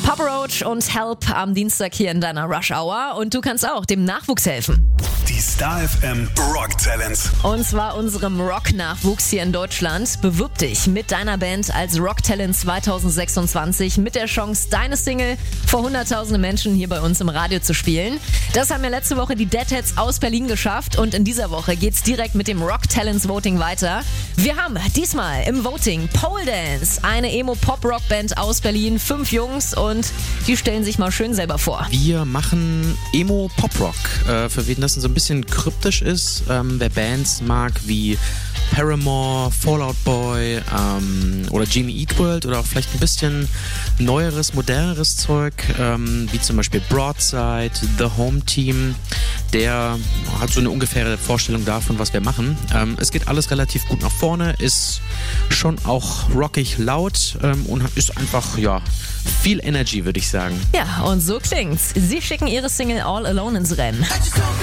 Papa Roach und Help am Dienstag hier in deiner Rush Hour. Und du kannst auch dem Nachwuchs helfen. Die Star FM Rock Talents. Und zwar unserem Rock-Nachwuchs hier in Deutschland. Bewirb dich mit deiner Band als Rock Talent 2026 mit der Chance, deine Single vor hunderttausende Menschen hier bei uns im Radio zu spielen. Das haben ja letzte Woche die Deadheads aus Berlin geschafft und in dieser Woche geht's direkt mit dem Rock Talents Voting weiter. Wir haben diesmal im Voting Pole Dance, eine Emo-Pop-Rock-Band aus Berlin, 5 Jungs und die stellen sich mal schön selber vor. Wir machen Emo-Pop-Rock, für wen das so ein bisschen kryptisch ist. Wer Bands mag wie Paramore, Fall Out Boy oder Jimmy Eat World oder auch vielleicht ein bisschen neueres, moderneres Zeug, wie zum Beispiel Broadside, The Home Team, der hat so eine ungefähre Vorstellung davon, was wir machen. Es geht alles relativ gut nach vorne, ist schon auch rockig laut und ist einfach, ja, viel Energy, würde ich sagen. Ja, und so klingt's. Sie schicken ihre Single All Alone ins Rennen.